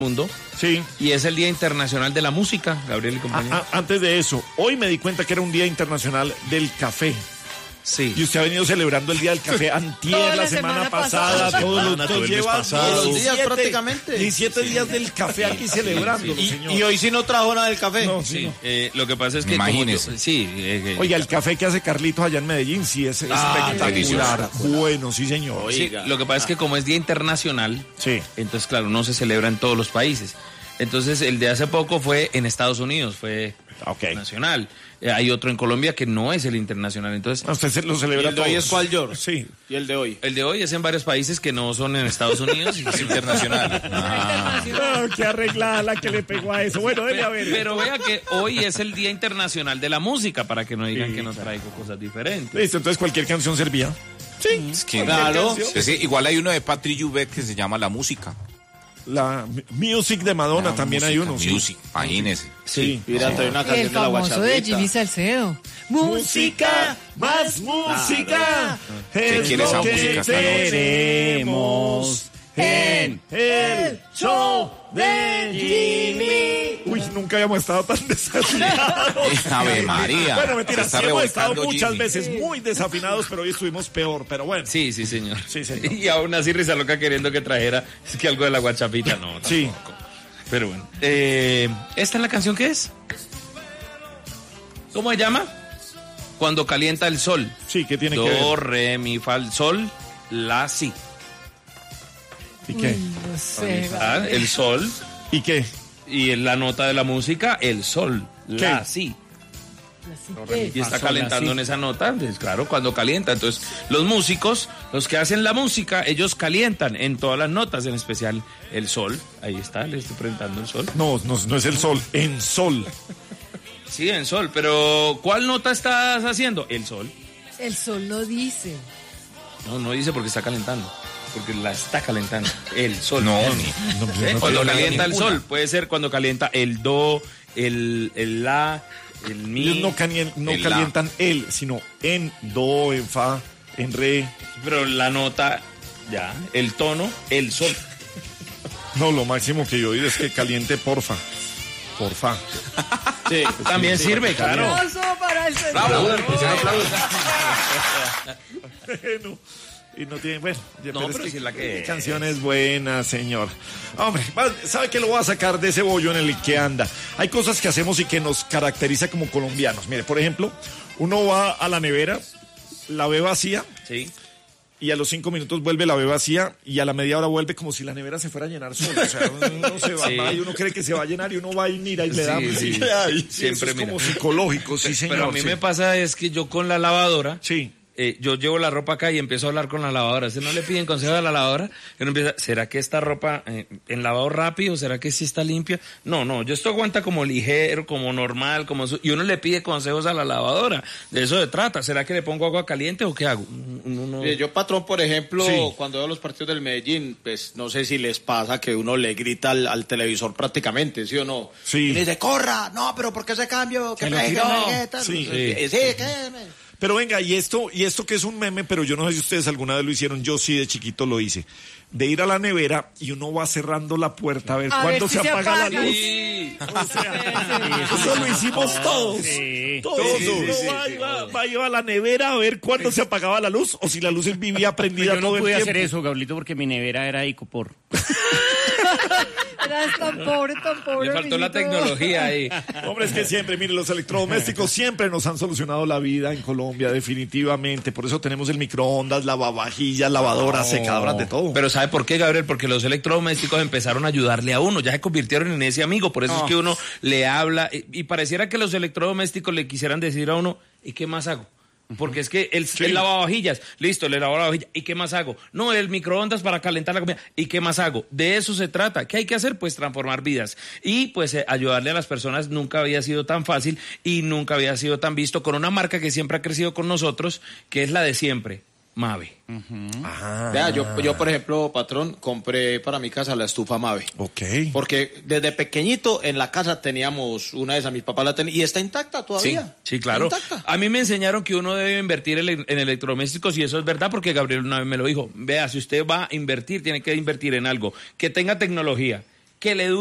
mundo. Sí. Y es el Día Internacional de la Música, Gabriel y compañía. Antes de eso, hoy me di cuenta que era un Día Internacional del Café. Sí. Y usted ha venido celebrando el Día del Café antier, la semana pasada, todos los días prácticamente. 17 días del café aquí celebrándolo, señor. Y hoy sí no trajo nada del café. No, Sí, no. lo que pasa es que... Imagínese. Oiga, el café que hace Carlitos allá en Medellín sí es espectacular. delicioso. Bueno, sí, señor. Sí, lo que pasa es que como es Día Internacional, Sí. entonces, claro, no se celebra en todos los países. Entonces, el de hace poco fue en Estados Unidos, fue nacional. Hay otro en Colombia que no es el internacional. Entonces, Usted lo celebra ¿Y el de hoy todos. es cuál, George? Sí. ¿Y el de hoy? el de hoy es en varios países que no son en Estados Unidos y es internacional. Qué arreglada la que le pegó a eso. Bueno, dele a ver. Pero vea que hoy es el Día Internacional de la Música, para que no digan Sí, que no traigo cosas diferentes. Listo, entonces cualquier canción servía. Sí. Es que, Claro. sí, igual hay uno de Patrick Juvet que se llama La Música. La Music de Madonna también hay uno. Music, imagínese. Sí. Mira, trae una El canción de la famoso de guachapita. Jimmy Salcedo. Música, más música. ¿Qué quiere esa música esta noche? Tenemos en el show de Jimmy. Uy, nunca habíamos estado tan desafinados. Ave María. Bueno, mentira, Se está sí hemos estado revolcando muchas Jimmy. veces muy desafinados, pero hoy estuvimos peor, pero bueno. Sí, sí, señor. Sí, señor. Y aún así Risa Loca queriendo que trajera es que algo de la guachapita, no. Sí. Tampoco. Pero bueno. ¿Esta es la canción que es? ¿Cómo se llama? Cuando calienta el sol. Sí, ¿qué tiene que Do, ver? re, mi, fa, sol, la, si. ¿Y qué? No sé. Ah, el sol. ¿Y qué? Y en la nota de la música, el sol, la, ¿Qué? si. ¿Qué? Y está calentando en esa nota, pues, claro, cuando calienta. Entonces, los músicos, los que hacen la música, ellos calientan en todas las notas, en especial el sol. Ahí está, le estoy presentando el sol. No es el sol, en sol. Sí, en sol, pero ¿cuál nota estás haciendo? El sol. El sol no dice. No dice porque está calentando. Porque la está calentando. El sol. No, Cuando tiene calienta el ninguna. sol, puede ser cuando calienta el do, el la, el mi. Ellos no el la. calientan el, sino en do, en fa, en re. Pero la nota, ya, el tono, el sol. No, lo máximo que yo oí es que caliente porfa. Porfa. Sí. También sirve, claro. Aplauso para el señor. Bueno, y no tiene, bueno, No, pero sí es la que es. canción es buena, señor. Hombre, ¿sabe que lo voy a sacar de ese bollo en el que anda? Hay cosas que hacemos y que nos caracteriza como colombianos. Mire, por ejemplo, uno va a la nevera, la ve vacía, Sí. y a los 5 minutos vuelve, la ve vacía, y a la media hora vuelve como si la nevera se fuera a llenar sola. O sea, uno se va, Sí. y uno cree que se va a llenar y uno va y mira y le da. Sí, sí. Ay, Siempre eso es mira. como psicológico, sí, señor. Pero a mí sí. me pasa es que yo con la lavadora, Sí. yo llevo la ropa acá y empiezo a hablar con la lavadora. Si no le piden consejo a la lavadora, uno empieza, ¿será que esta ropa en lavado rápido? ¿Será que sí está limpia? No, esto aguanta como ligero, como normal, y uno le pide consejos a la lavadora. De eso se trata. ¿Será que le pongo agua caliente o qué hago? Yo, patrón, por ejemplo, Sí. cuando veo los partidos del Medellín, pues no sé si les pasa que uno le grita al televisor prácticamente, ¿sí o no? Sí. Y le dice, corra, no, pero ¿por qué ese cambio? ¿Qué Que lo pegue, tiró. qué tal? Sí. ¿Qué? Pero venga, y esto que es un meme, pero yo no sé si ustedes alguna vez lo hicieron, yo sí de chiquito lo hice, de ir a la nevera y uno va cerrando la puerta a ver A cuándo ver si se se apaga la apaga. luz. Sí. O sea, eso lo hicimos todos. Todos. Sí, sí, sí, Va a la nevera a ver cuándo se apagaba la luz o si la luz vivía prendida Yo no todo el pude tiempo. hacer eso, Gablito, porque mi nevera era Icopor. Eras tan pobre, tan pobre. Le faltó la mijito. tecnología ahí. Hombre, es que siempre, mire, los electrodomésticos siempre nos han solucionado la vida en Colombia, definitivamente. Por eso tenemos el microondas, lavavajillas, lavadoras, secadoras, de todo. Pero ¿sabe por qué, Gabriel? Porque los electrodomésticos empezaron a ayudarle a uno, ya se convirtieron en ese amigo, por eso es que uno le habla y pareciera que los electrodomésticos le quisieran decir a uno, ¿y qué más hago? Porque es que el lavavajillas, listo, le lavo la vajilla, ¿y qué más hago? No, el microondas para calentar la comida, ¿y qué más hago? De eso se trata. ¿Qué hay que hacer? Pues transformar vidas. Y pues ayudarle a las personas nunca había sido tan fácil y nunca había sido tan visto con una marca que siempre ha crecido con nosotros, que es la de siempre, Mave. Vea, yo, por ejemplo, patrón, compré para mi casa la estufa Mave. Ok. Porque desde pequeñito en la casa teníamos una de esas, mis papás la tenían, y está intacta todavía. Sí, claro. Está intacta. A mí me enseñaron que uno debe invertir en electrodomésticos y eso es verdad porque Gabriel una vez me lo dijo. Vea, si usted va a invertir, tiene que invertir en algo que tenga tecnología, que le